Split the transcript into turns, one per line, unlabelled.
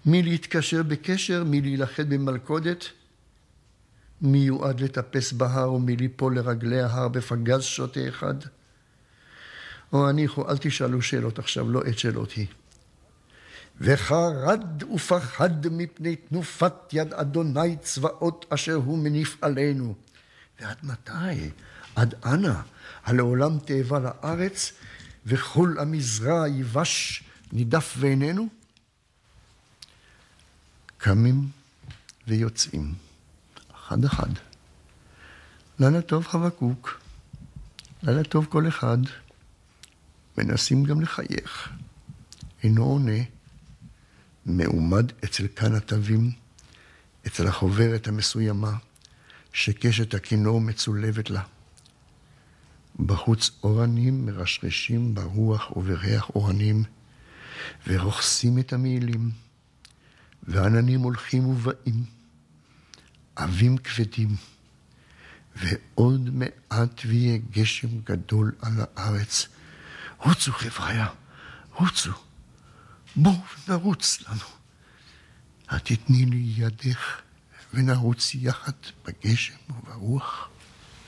מי להתקשר בקשר, מי להילחד במלכודת, מי יועד לטפס בהר ומי ליפול לרגלי ההר בפגז שוטה אחד. או הניחו, אל תשאלו שאלות עכשיו, לא עת שאלות היא. וחרד ופחד מפני תנופת יד אדוני צבאות אשר הוא מניף עלינו. ועד מתי? עד אנה? הלעולם תאבה לארץ וכל המזרע יבש נידף בעינינו? קמים ויוצאים, אחד אחד. לילה טוב חבקוק, לילה טוב כל אחד. מנסים גם לחייך. אינו עונה. מעומד אצל כאן התווים, אצל החוברת המסוימה, שקשת הכינור מצולבת לה. בחוץ אורנים מרשרשים ברוח ובריח אורנים, ורוחסים את המעילים, ועננים הולכים ובאים, אבים כבדים, ועוד מעט ויהיה גשם גדול על הארץ. רוצו חבריה, רוצו, בואו נרוץ לנו. התתני לי ידך ונרוץ יחד בגשם וברוח.